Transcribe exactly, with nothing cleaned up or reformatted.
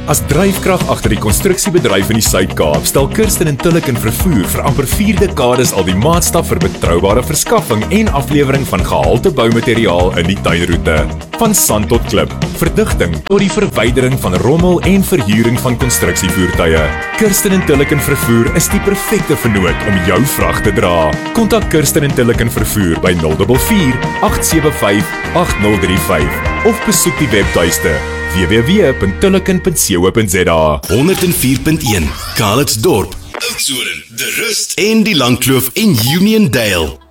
As dryfkrag agter die konstruksiebedryf in die Suid-Kaap, stel Kirsten en Tulliken Vervoer vir amper vier dekades al die maatstaf vir betroubare verskaffing en aflewering van gehalte boumateriaal in die tuinroete. Van sand tot klip, verdigting tot die verwydering van rommel en verhuuring van konstruksievoertuie. Kirsten en Tulliken Vervoer is die perfekte vennoot om jou vrag te dra. Kontak Kirsten en Tulliken Vervoer by nul vier vier, agt sewe vyf, agt nul drie vyf of besoek die webtuiste w w w punt tulliken punt co punt za. honderd vier punt een Calitzdorp, Oudtshoorn, De Rust en die Langkloof en Uniondale.